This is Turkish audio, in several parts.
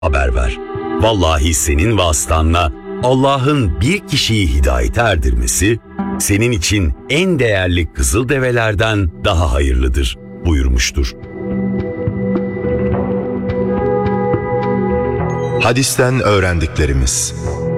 haber ver. Vallahi senin vasıtanla Allah'ın bir kişiyi hidayete erdirmesi, senin için en değerli kızıl develerden daha hayırlıdır buyurmuştur. Hadisten öğrendiklerimiz.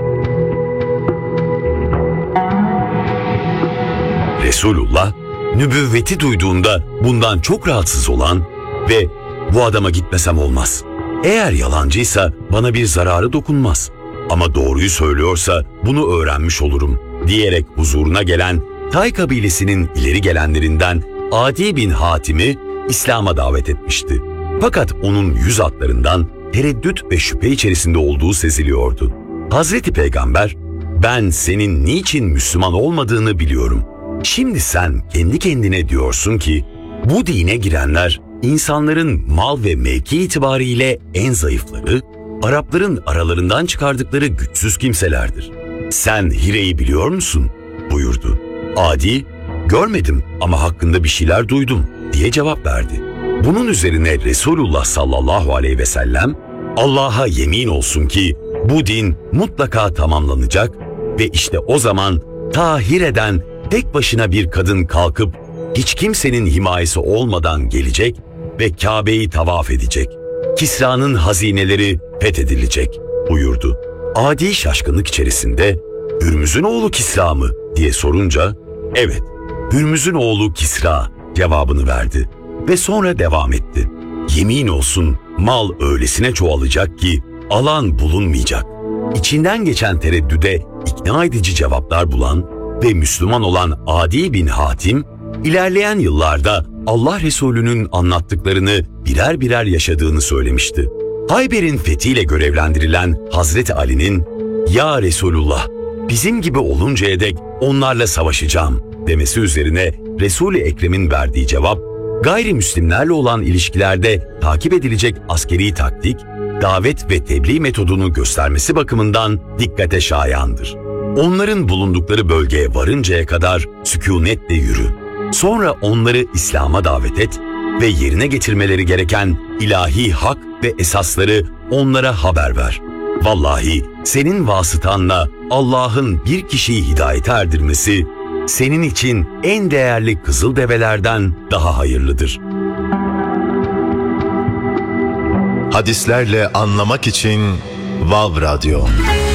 Resulullah, nübüvveti duyduğunda bundan çok rahatsız olan ve bu adama gitmesem olmaz. Eğer yalancıysa bana bir zararı dokunmaz. Ama doğruyu söylüyorsa bunu öğrenmiş olurum diyerek huzuruna gelen Tay kabilesinin ileri gelenlerinden Adi bin Hatim'i İslam'a davet etmişti. Fakat onun yüz hatlarından tereddüt ve şüphe içerisinde olduğu seziliyordu. Hazreti Peygamber, ben senin niçin Müslüman olmadığını biliyorum. Şimdi sen kendi kendine diyorsun ki bu dine girenler insanların mal ve mevki itibariyle en zayıfları, Arapların aralarından çıkardıkları güçsüz kimselerdir. Sen Hire'yi biliyor musun? Buyurdu. Adi, görmedim ama hakkında bir şeyler duydum diye cevap verdi. Bunun üzerine Resulullah sallallahu aleyhi ve sellem, Allah'a yemin olsun ki bu din mutlaka tamamlanacak ve işte o zaman ta Hire'den tek başına bir kadın kalkıp hiç kimsenin himayesi olmadan gelecek ve Kabe'yi tavaf edecek. Kisra'nın hazineleri fethedilecek buyurdu. Adi şaşkınlık içerisinde Hürmüz'ün oğlu Kisra mı diye sorunca evet Hürmüz'ün oğlu Kisra cevabını verdi ve sonra devam etti. Yemin olsun mal öylesine çoğalacak ki alan bulunmayacak. İçinden geçen tereddüde ikna edici cevaplar bulan ve Müslüman olan Adi bin Hatim, ilerleyen yıllarda Allah Resulü'nün anlattıklarını birer birer yaşadığını söylemişti. Hayber'in fethiyle görevlendirilen Hazreti Ali'nin, "Ya Resulullah, bizim gibi oluncaya dek onlarla savaşacağım" demesi üzerine Resul-i Ekrem'in verdiği cevap, gayrimüslimlerle olan ilişkilerde takip edilecek askeri taktik, davet ve tebliğ metodunu göstermesi bakımından dikkate şayandır. Onların bulundukları bölgeye varıncaya kadar sükunetle yürü. Sonra onları İslam'a davet et ve yerine getirmeleri gereken ilahi hak ve esasları onlara haber ver. Vallahi senin vasıtanla Allah'ın bir kişiyi hidayete erdirmesi, senin için en değerli kızıl develerden daha hayırlıdır. Hadislerle anlamak için Vav Radyo.